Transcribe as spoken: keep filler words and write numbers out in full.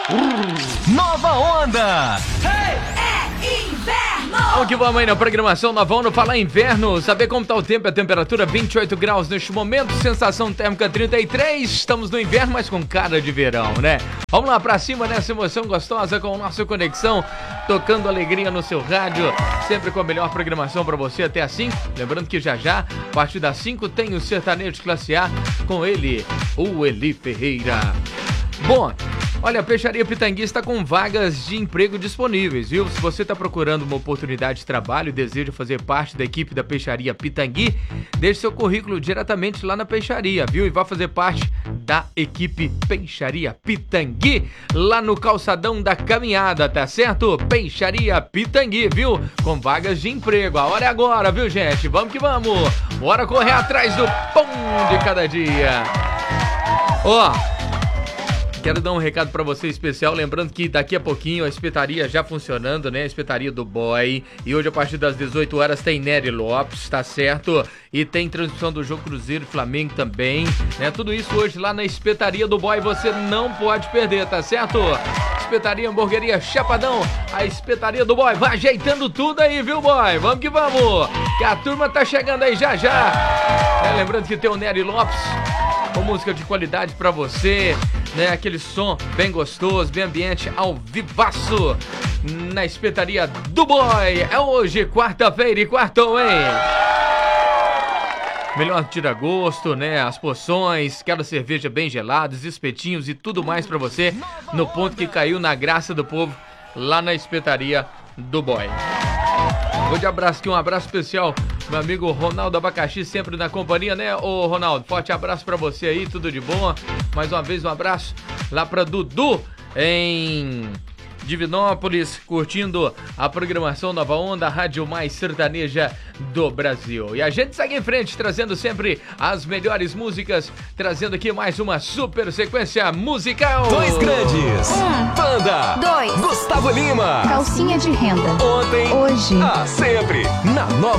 Nova Onda. É inverno! Vamos que vamos aí na programação Nova Onda, falar inverno, saber como tá o tempo, a temperatura vinte e oito graus neste momento, sensação térmica trinta e três, estamos no inverno, mas com cara de verão, né? Vamos lá pra cima nessa emoção gostosa com o nosso Conexão, tocando alegria no seu rádio, sempre com a melhor programação pra você até às cinco, lembrando que já já, a partir das cinco, tem o Sertanejo de Classe A, com ele, o Eli Ferreira. Bom, olha, a Peixaria Pitangui está com vagas de emprego disponíveis, viu? Se você está procurando uma oportunidade de trabalho e deseja fazer parte da equipe da Peixaria Pitangui, deixe seu currículo diretamente lá na Peixaria, viu? E vá fazer parte da equipe Peixaria Pitangui, lá no Calçadão da Caminhada, tá certo? Peixaria Pitangui, viu? Com vagas de emprego. A hora é agora, viu, gente? Vamos que vamos! Bora correr atrás do pão de cada dia. Ó... Quero dar um recado pra você especial, lembrando que daqui a pouquinho a espetaria já funcionando, né? A espetaria do Boy. E hoje a partir das dezoito horas tem Nery Lopes, tá certo? E tem transmissão do jogo Cruzeiro e Flamengo também, né? Tudo isso hoje lá na espetaria do Boy, você não pode perder, tá certo? Espetaria, hamburgueria, Chapadão, a espetaria do Boy. Vai ajeitando tudo aí, viu, Boy? Vamos que vamos! Que a turma tá chegando aí já já. É, lembrando que tem o Nery Lopes com música de qualidade pra você, né? Aquele som bem gostoso, bem ambiente, ao vivaço, na espetaria do Boy. É hoje, quarta-feira e quartou, hein? Melhor tira-gosto, né? As porções, aquela cerveja bem gelada, os espetinhos e tudo mais pra você, no ponto que caiu na graça do povo, lá na espetaria do Boy. Vou de abraço aqui, um abraço especial, meu amigo Ronaldo Abacaxi, sempre na companhia, né? Ô Ronaldo, forte abraço pra você aí, tudo de bom. Mais uma vez um abraço lá pra Dudu em Divinópolis, curtindo a programação Nova Onda, a rádio mais sertaneja do Brasil. E a gente segue em frente, trazendo sempre as melhores músicas, trazendo aqui mais uma super sequência musical. Dois grandes. Um. Banda. Dois. Gustavo Lima. Calcinha de renda. Ontem. Hoje. Ah, sempre. Na Nova